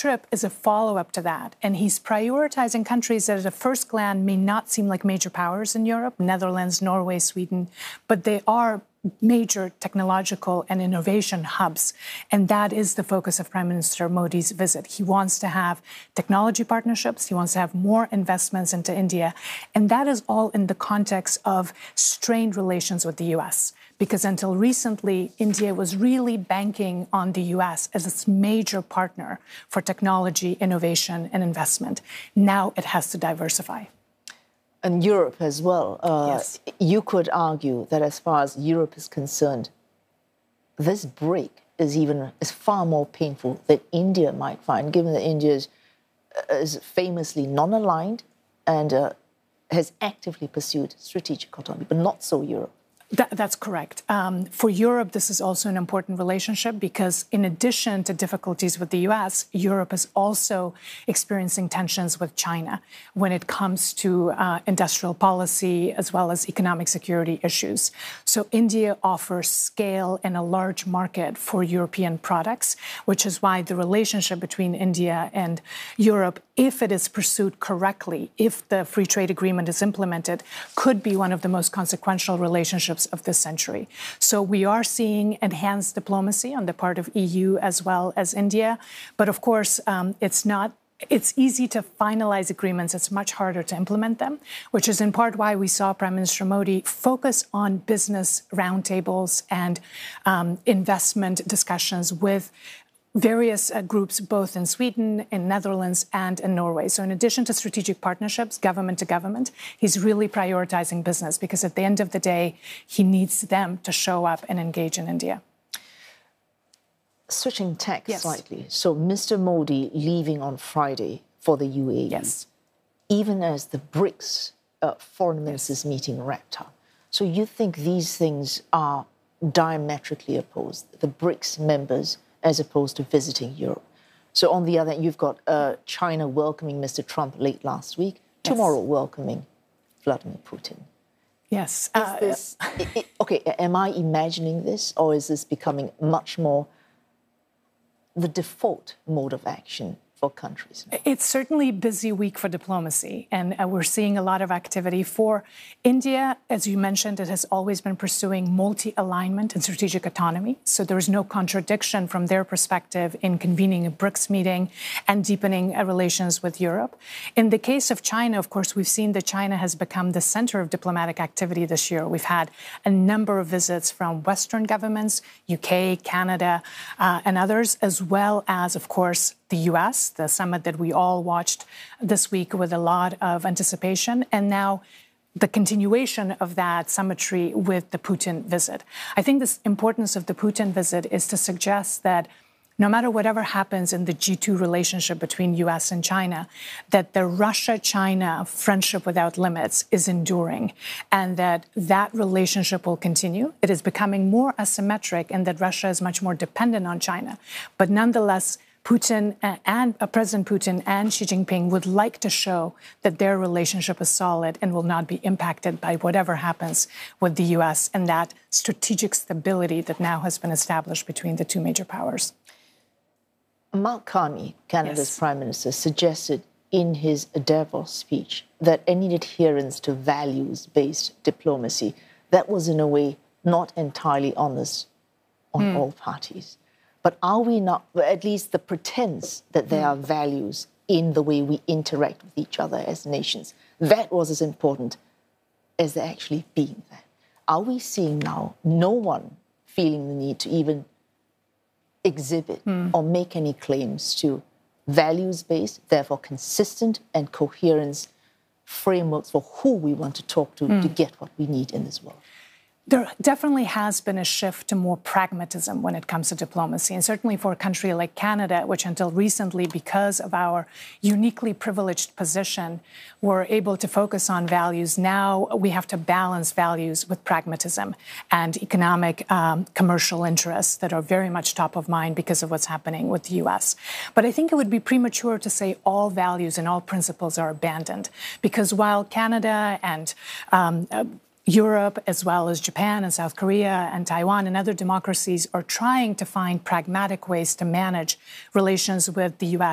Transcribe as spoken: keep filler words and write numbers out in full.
trip is a follow-up to that. And he's prioritizing countries that at a first glance may not seem like major powers in Europe, Netherlands, Norway, Sweden, but they are major technological and innovation hubs. And that is the focus of Prime Minister Modi's visit. He wants to have technology partnerships. He wants to have more investments into India. And that is all in the context of strained relations with the U S. Because until recently, India was really banking on the U S as its major partner for technology, innovation, and investment. Now it has to diversify. And Europe as well. Uh, yes. You could argue that as far as Europe is concerned, this break is even is far more painful than India might find, given that India is, uh, is famously non-aligned and uh, has actively pursued strategic autonomy, but not so Europe. That, that's correct. Um, for Europe, this is also an important relationship because in addition to difficulties with the U S, Europe is also experiencing tensions with China when it comes to uh, industrial policy as well as economic security issues. So India offers scale and a large market for European products, which is why the relationship between India and Europe, if it is pursued correctly, if the free trade agreement is implemented, could be one of the most consequential relationships of this century. So we are seeing enhanced diplomacy on the part of E U as well as India. But of course, um, it's not It's easy to finalize agreements. It's much harder to implement them, which is in part why we saw Prime Minister Modi focus on business roundtables and um, investment discussions with various uh, groups, both in Sweden, in Netherlands, and in Norway. So in addition to strategic partnerships, government to government, he's really prioritizing business because at the end of the day, he needs them to show up and engage in India. Switching tack yes. slightly. So Mister Modi leaving on Friday for the U A E, yes. even as the BRICS uh, foreign ministers yes. meeting wrapped up. So you think these things are diametrically opposed, the BRICS members as opposed to visiting Europe. So on the other hand, you've got uh, China welcoming Mister Trump late last week, tomorrow yes. welcoming Vladimir Putin. Yes. Is uh, this, it, it, okay, am I imagining this, or is this becoming much more the default mode of action for countries now? It's certainly a busy week for diplomacy, and uh, we're seeing a lot of activity. For India, as you mentioned, it has always been pursuing multi-alignment and strategic autonomy, so there is no contradiction from their perspective in convening a BRICS meeting and deepening uh, relations with Europe. In the case of China, of course, we've seen that China has become the center of diplomatic activity this year. We've had a number of visits from Western governments, U K, Canada, uh, and others, as well as, of course, the U S, the summit that we all watched this week with a lot of anticipation, and now the continuation of that symmetry with the Putin visit. I think the importance of the Putin visit is to suggest that no matter whatever happens in the G two relationship between U S and China, that the Russia-China friendship without limits is enduring and that that relationship will continue. It is becoming more asymmetric and that Russia is much more dependent on China. But nonetheless, Putin and uh, President Putin and Xi Jinping would like to show that their relationship is solid and will not be impacted by whatever happens with the U S and that strategic stability that now has been established between the two major powers. Mark Carney, Canada's yes. Prime Minister, suggested in his Davos speech that any adherence to values-based diplomacy, that was in a way not entirely honest on mm. all parties. But are we not, at least the pretense that there are values in the way we interact with each other as nations, that was as important as there actually being that. Are we seeing now no one feeling the need to even exhibit mm. or make any claims to values-based, therefore consistent and coherent frameworks for who we want to talk to mm. to get what we need in this world? There definitely has been a shift to more pragmatism when it comes to diplomacy, and certainly for a country like Canada, which until recently, because of our uniquely privileged position, were able to focus on values. Now we have to balance values with pragmatism and economic um, commercial interests that are very much top of mind because of what's happening with the U S. But I think it would be premature to say all values and all principles are abandoned, because while Canada and um, uh, Europe, as well as Japan and South Korea and Taiwan and other democracies, are trying to find pragmatic ways to manage relations with the U S